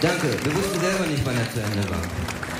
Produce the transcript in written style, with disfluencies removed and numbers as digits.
Danke, wir wussten selber nicht, wann er zu Ende war.